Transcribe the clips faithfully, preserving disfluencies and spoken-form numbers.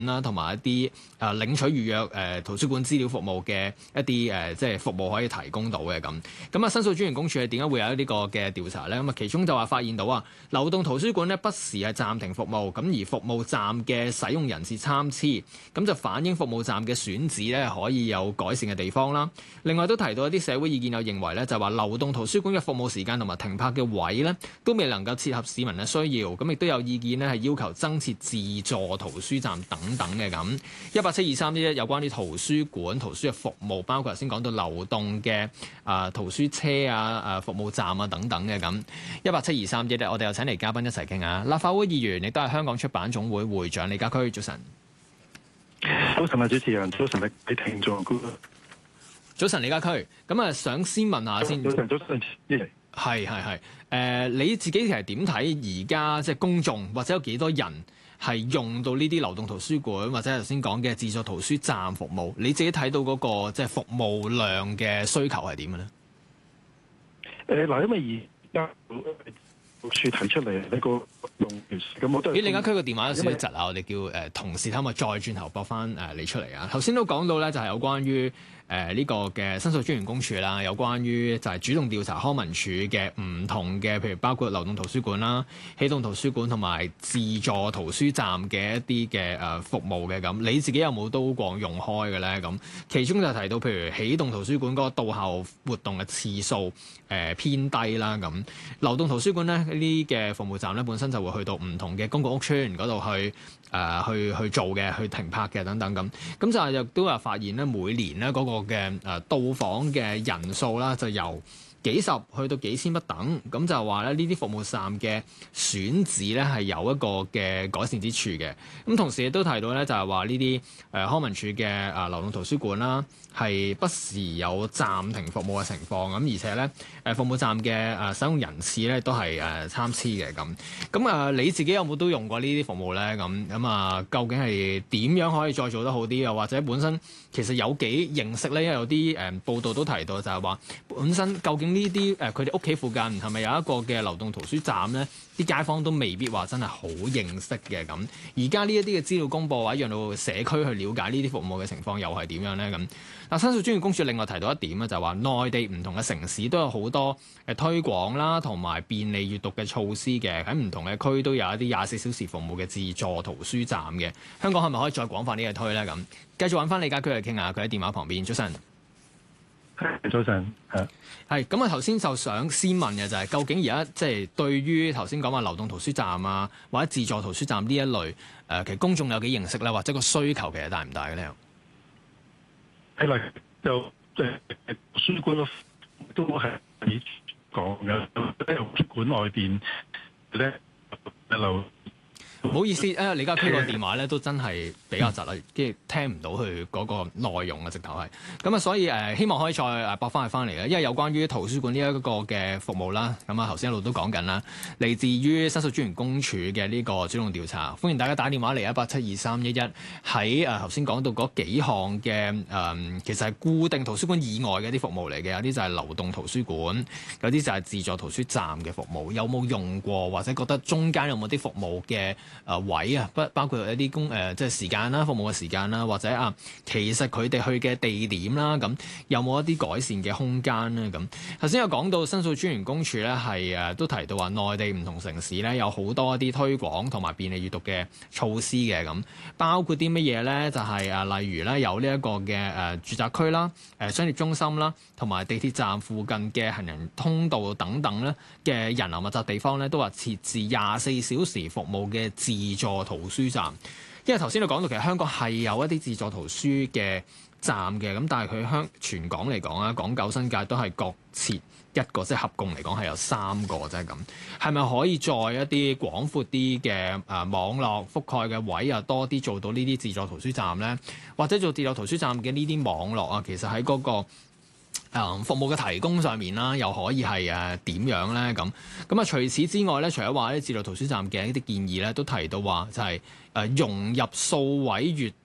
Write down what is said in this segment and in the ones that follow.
啦，同埋一啲誒、呃、領取預約誒、呃、圖書館資料服務嘅一啲誒、呃、即係服務可以提供到嘅咁。咁啊，申訴專員公署係點解會有呢個嘅調查咧？咁啊，其中就話發現到啊，流動圖書館咧不時係暫停服務，咁而服務站嘅使用人士參差，咁就反映服務站嘅選址咧可以有改善嘅地方啦。另外都提到一啲社會意見，有認為咧就話流動圖書館嘅服務時間同埋停泊嘅位咧都未能夠切合市民嘅需要，咁亦都有意見咧係要求增設自助圖書站等等嘅咁。一八七二三一一有關於圖書館圖書嘅服務，包括頭先講到流動嘅啊、呃、圖書車啊、誒、呃、服務站啊等等嘅咁。一八七二三一一，我哋又請嚟嘉賓一齊傾下。立法會議員亦都係香港出版總會會長李家駒，早晨。 早晨啊，主持人，早晨，你聽眾。 早晨，李家駒。咁啊，想先問下先。 早晨，早晨， 係係係。誒、呃，你自己其實點睇而家即係公眾或者有幾多人係用到呢啲流動圖書館或者頭先講嘅自助圖書站服務？你自己睇到嗰、那個即係服務量嘅需求係點嘅咧？ 誒嗱、呃，因為而家署提出嚟呢個用咁我都咦，李家駒個電話有少少窒啊！我哋叫誒、呃、同事睇下咪再轉頭撥翻誒你出嚟啊！頭先都講到咧，就係有關於誒呢、呃這個嘅申訴專員公署啦，有關於就係主動調查康文署嘅唔同嘅，譬如包括流動圖書館啦、起動圖書館同埋自助圖書站嘅一啲嘅誒服務嘅咁，你自己有冇都過用開嘅咧？咁其中就提到譬如起動圖書館嗰個到校活動嘅次數誒、呃、偏低啦，咁流動圖書館咧呢啲嘅服務站咧本身就會去到唔同嘅公共屋邨嗰度去誒、呃、去去做嘅，去停泊嘅等等咁，咁就係亦都係發現咧每年咧嗰個嘅誒到訪嘅人數啦，就由幾十去到幾千不等，咁就話咧呢啲服務站嘅選址咧係有一個嘅改善之處嘅。咁同時亦都提到咧就係話呢啲誒康文署嘅誒流動圖書館啦，係不時有暫停服務嘅情況，咁而且咧誒服務站嘅誒使用人次咧都係誒參差嘅咁。咁啊你自己有冇都用過呢啲服務咧？咁咁啊究竟係點樣可以再做得好啲？又或者本身其實有幾認識咧？因為有啲誒報道都提到就係話本身究竟呢啲誒佢哋屋企附近係咪有一個嘅流動圖書站咧？啲街坊都未必話真係好認識嘅咁。而家呢一啲嘅資料公佈或者讓到社區去了解呢啲服務嘅情況又係點樣咧？咁嗱，申訴專員公署另外提到一點咧，就係話內地唔同嘅城市都有好多誒推廣啦，同埋便利閱讀嘅措施嘅，喺唔同嘅區都有一啲廿四小時服務嘅自助圖書站嘅。香港係咪可以再廣泛啲嘅推咧？咁繼續揾翻李家駒嚟傾下，佢喺電話旁邊。早晨。 早晨，係係咁啊！頭先就想先問嘅就係、是，究竟而家即係對於頭先講話流動圖書站啊，或者自助圖書站呢一類誒、呃，其實公眾有幾認識咧，或者個需求其實大唔大嘅咧？ 係啦，就即係圖書館都係以講嘅，喺圖書館外邊咧一路。 唔好意思啊，李家駒個電話咧都真係比較窒啦，跟住聽唔到佢嗰個內容啊，直頭係咁啊，所以誒、呃、希望可以再誒駁翻佢翻嚟嘅，因為有關於圖書館呢一個嘅服務啦，咁啊頭先一路都講緊啦，嚟自於申訴專員公署嘅呢個主動調查，歡迎大家打電話嚟一八七二三一一，喺誒頭先講到嗰幾項嘅誒、呃，其實係固定圖書館以外嘅一啲服務嚟嘅，有啲就係流動圖書館，有啲就係自助圖書站嘅服務，有冇用過或者覺得中間有冇啲服務嘅？誒、呃、位啊，不包括一啲公誒即係時間啦、服務嘅時間啦，或者啊，其實佢哋去嘅地點啦，咁有冇一啲改善嘅空間咧？咁頭先有講到申訴專員公署咧，係誒都提到話內地唔同城市咧有好多一啲推廣同埋便利閱讀嘅措施嘅，咁包括啲乜嘢咧？就係、是、誒例如咧有呢一個嘅誒、呃、住宅區啦、誒、呃、商業中心啦，同埋地鐵站附近嘅行人通道等等咧嘅人流密集地方咧，都話設置廿四小時服務嘅自助圖書站，因為頭先都講到其實香港係有一啲自助圖書嘅站嘅，咁但係佢香全港嚟講啊，港九新界都係各設一個，即係合共嚟講係有三個啫咁。係咪可以再一啲廣闊啲嘅誒網絡覆蓋嘅位啊，多啲做到呢啲自助圖書站咧？或者做自助圖書站嘅呢啲網絡啊，其實喺嗰個誒服務嘅提供上面啦，又可以係誒點樣咧？咁咁啊，除此之外咧，除咗話咧自助圖書站嘅一啲建議咧，都提到話就係誒融入數位閱讀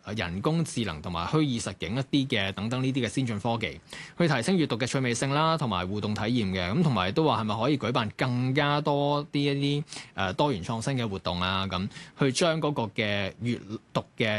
人工智能同埋虛擬實境一啲嘅等等呢啲嘅先進科技，去提升閱讀嘅趣味性啦，同埋互動體驗嘅。咁同埋都話係咪可以舉辦更加多啲一啲誒多元創新嘅活動啊？咁去將嗰個嘅閱讀嘅